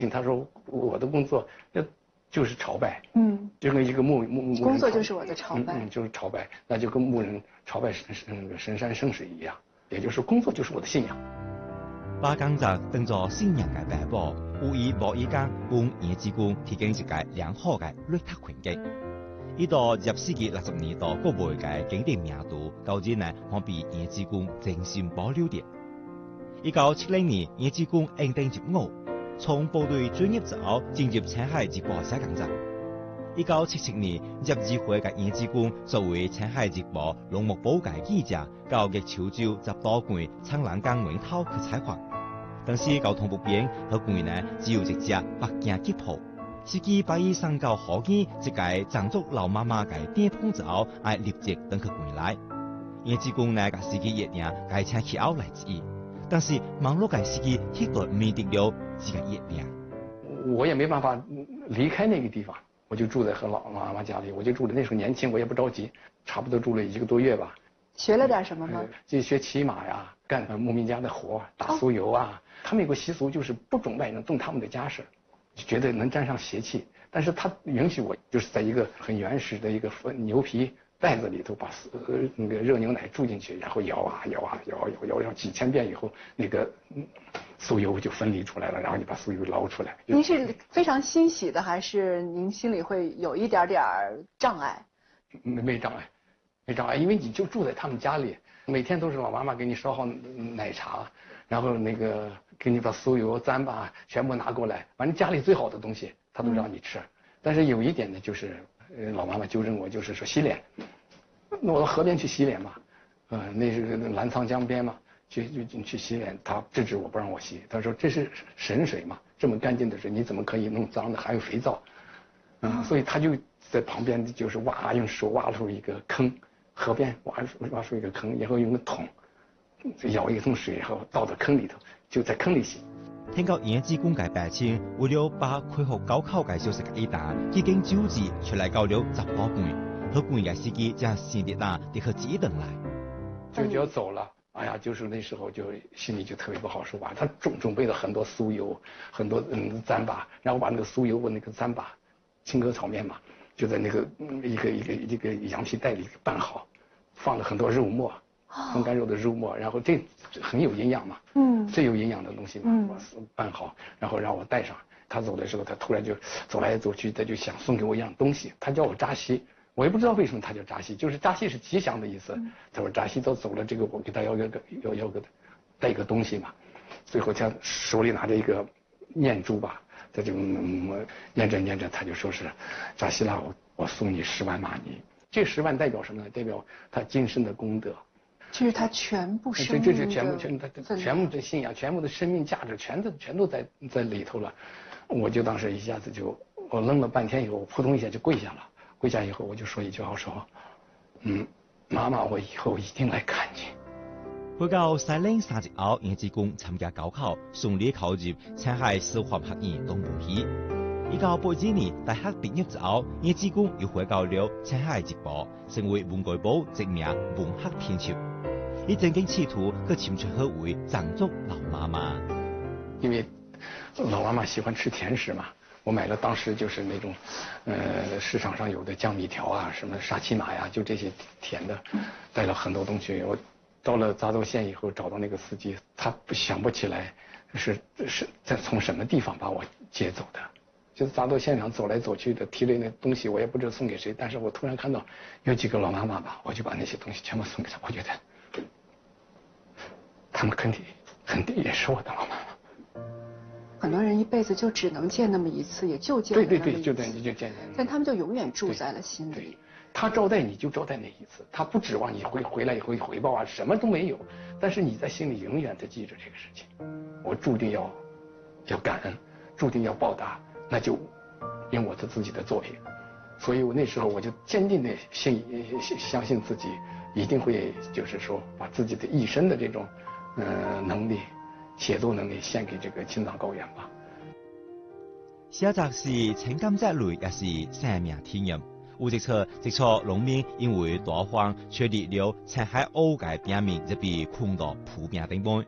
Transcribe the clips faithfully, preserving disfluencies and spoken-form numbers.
他说我的工作那就是朝拜， 嗯， 就跟一个牧牧牧人工作就是我的朝拜， 嗯，嗯就是朝拜，那就跟牧人朝拜神神神山圣水一样，也就是工作就是我的信仰。 把工作当作信仰嘅摆布，有意无意間為顏志光提供一個良好嘅閱讀環境。呢到二十世紀六十年代國外嘅經典名著，到今呢可被顏志光精心保留着。一九七零年，顏志光應徵入伍，從部隊專業之後進入《青海日報》寫工作。一九七七年，入議會嘅顏志光作為《青海日報》農牧部嘅記者，到月潮州十多館蒼蘭崗源頭去採訪。當時交通不便，好館呢只有一隻北京吉普。司機把伊送到河邊一個藏族老媽媽嘅店鋪之後，愛立即登去館內。顏志光呢個司機約定該請去後來之意，但是忙碌嘅司機一個唔得了這個約定。 我也沒辦法離開那個地方，我就住在和老媽媽家裡，我就住的那時候年輕，我也不着急，差不多住了一個多月吧。 學了點什麼嗎？ 就學騎馬呀，幹牧民家的活，打酥油啊。哦、他們有個習俗，就是不准外人動他們的家事，就覺得能沾上邪氣。但是他允許我，就是在一個很原始的一個牛皮袋子裡頭，把呃那個熱牛奶注進去，然後搖啊搖啊搖搖搖，搖幾千遍以後，那個酥油就分離出來了，然後你把酥油撈出來。 您是非常欣喜的，還是您心裡會有一點點障礙？ 沒沒障礙。沒障礙，因為你就住在他們家裡，每天都是老媽媽給你燒好奶茶，然後那個給你把酥油、糌粑全部拿過來，反正家裡最好的東西，她都讓你吃。嗯、但是有一點呢，就是呃老媽媽糾正我，就是說洗臉，那我到河邊去洗臉嘛，呃那是瀾滄江邊嘛，去去去洗臉，她制止我不讓我洗，她說這是神水嘛，這麼乾淨的水你怎麼可以弄髒的，還有肥皂，嗯，嗯所以她就在旁邊就是挖，用手挖出一個坑。河邊挖挖出一個坑，然後用個桶舀一桶水，然後倒到坑裡頭，就在坑裡洗。 聽到顏志光嘅病情，為了把恢復高考嘅消息一打，已經召集出來交流十多館，好館嘅司機將先啲啦，啲客機等來， 就就要走了。哎呀，就是那時候就心裡就特別不好受吧。他準準備了很多酥油，很多嗯糌粑，然後把那個酥油和那個糌粑，青稞炒麵嘛。就在那個一個一個一個羊皮袋裡拌好，放了很多肉末，風乾肉的肉末，然後這很有營養嘛，嗯，最有營養的東西嘛，嗯，拌好，然後讓我帶上。他走的時候，他突然就走來走去，他就想送給我一樣東西，他叫我扎西，我也不知道為什麼他叫扎西，就是扎西是吉祥的意思。嗯、他說扎西都走了，這個我給他要個要要個帶一個東西嘛，最後他手裡拿着一個念珠吧。他就嗯念着念着，他就說是扎西拉，我我送你十萬瑪尼。這十萬代表什麼呢？代表他今生的功德。 這是他全部生命的。 這這是全部全他全部的信仰，全部的生命價值，全都全都在在裡頭了。我就當時一下子就我愣了半天以後，我撲通一下就跪下了。跪下以後，我就說一句話，說，嗯，媽媽，我以後一定來看你。 回到西寧三日後，顏志光參加高考，順利考入青海師範學院東部系。一九八二年大學畢業之後，顏志光又回到了青海日報，成為文匯報知名文學編輯。伊曾經企圖去潛出去為藏族老媽媽， 因為老媽媽喜歡吃甜食嘛，我買了當時就是那種，呃，市場上有的江米條啊，什麼沙琪瑪呀，就這些甜的，帶了很多東西。我到了匝州縣以後，找到那個司機，他想不起來是是在從什麼地方把我接走的，就是匝州縣上走來走去的，提了那東西，我也不知道送給誰，但是我突然看到有幾個老媽媽吧，我就把那些東西全部送給他，我覺得他們肯定肯定也是我的老媽媽。 很多人一輩子就只能見那麼一次，也就見那麼一次。對對對， 就見就見。 但他們就永遠住在了心裡。 他招待你就招待那一次，他不指望你回回來以後回報啊，什麼都沒有，但是你在心裡永遠的記着這個事情。我注定要要感恩，注定要報答，那就用我的自己的作品。所以我那時候我就堅定的信相信自己一定會，就是說把自己的一生的這種呃能力，寫作能力獻給這個青藏高原吧。 寫作是情感積累，也是生命體驗。有一次，一撮農民因為大荒，卻離了青海奧界邊面，就被困到蒲邊頂端。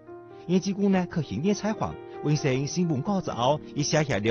叶志光呢去现场采访，完成新闻稿之后，伊写下了